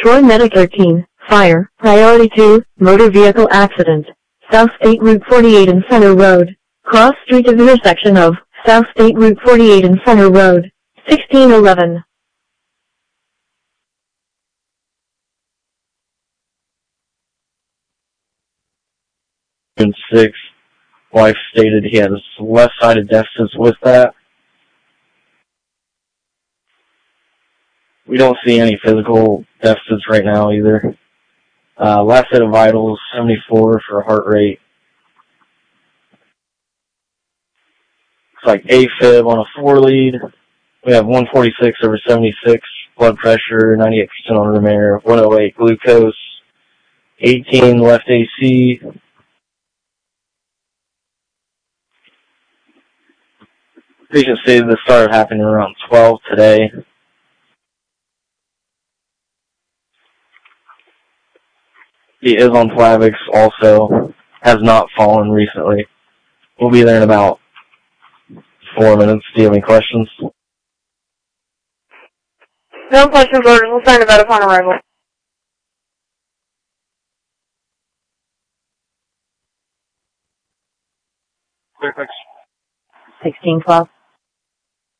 Troy Medic 13, Fire, Priority 2, Motor Vehicle Accident, South State Route 48 and Center Road, Cross Street of intersection of South State Route 48 and Center Road, 1611. And 6, wife stated he has left-sided deficits with that. We don't see any physical deficits right now either. Last set of vitals, 74 for heart rate. It's like AFib on a 4-lead. We have 146/76 blood pressure, 98% on room air, 108 glucose, 18 left AC. Patient stated this started happening around 12 today. He is on Plavix also, has not fallen recently. We'll be there in about 4 minutes. Do you have any questions? No questions, orders. We'll sign about upon arrival. Clear fix. 1612.